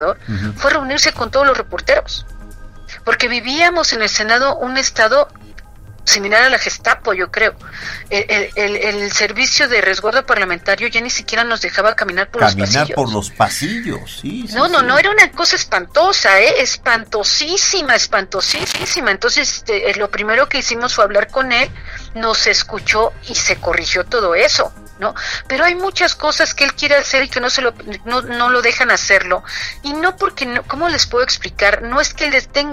fue reunirse con todos los reporteros, porque vivíamos en el Senado un estado similar a la Gestapo, yo creo. El servicio de resguardo parlamentario ya ni siquiera nos dejaba caminar por los pasillos. Sí, no, era una cosa espantosa, espantosísima. Entonces, lo primero que hicimos fue hablar con él, nos escuchó y se corrigió todo eso, ¿no? Pero hay muchas cosas que él quiere hacer y que no lo dejan hacerlo, y no porque, ¿cómo les puedo explicar? No es que él tenga